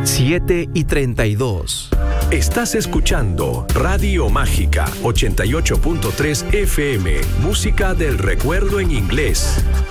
7:32. Estás escuchando Radio Mágica 88.3 FM, música del recuerdo en inglés.